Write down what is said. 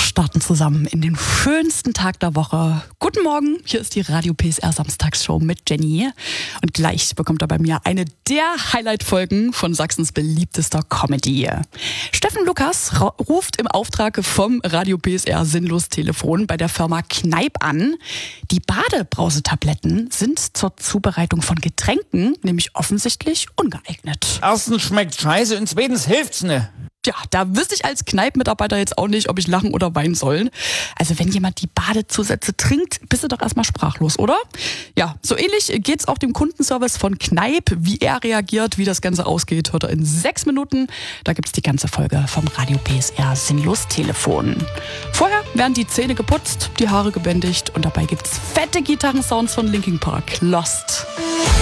starten zusammen in den schönsten Tag der Woche. Guten Morgen, hier ist die Radio PSR Samstagsshow mit Jenny. Und gleich bekommt er bei mir eine der Highlight-Folgen von Sachsens beliebtester Comedy. Steffen Lukas ruft im Auftrag vom Radio PSR Sinnlos-Telefon bei der Firma Kneipp an. Die Badebrausetabletten sind zur Zubereitung von Getränken nämlich offensichtlich ungeeignet. Erstens schmeckt scheiße und zweitens hilft's ne. Ja, da wüsste ich als Kneipp-Mitarbeiter jetzt auch nicht, ob ich lachen oder weinen soll. Also wenn jemand die Badezusätze trinkt, bist du doch erstmal sprachlos, oder? Ja, so ähnlich geht's auch dem Kundenservice von Kneipp. Wie er reagiert, wie das Ganze ausgeht, hört er in 6 Minuten. Da gibt's die ganze Folge vom Radio PSR Sinnlos-Telefon. Vorher werden die Zähne geputzt, die Haare gebändigt und dabei gibt's fette Gitarrensounds von Linkin Park. Lost.